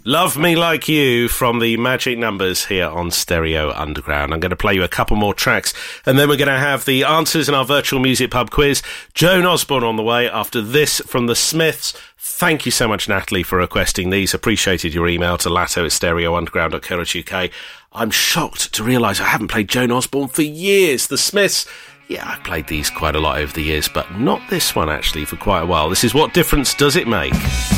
Love Me Like You from the Magic Numbers here on Stereo Underground. I'm going to play you a couple more tracks and then we're going to have the answers in our virtual music pub quiz. Joan Osborne on the way after this from the Smiths. Thank you so much, Natalie, for requesting these. Appreciated your email to latto@stereounderground.co.uk. I'm shocked to realise I haven't played Joan Osborne for years. The Smiths, yeah, I've played these quite a lot over the years, but not this one actually for quite a while. This is What Difference Does It Make?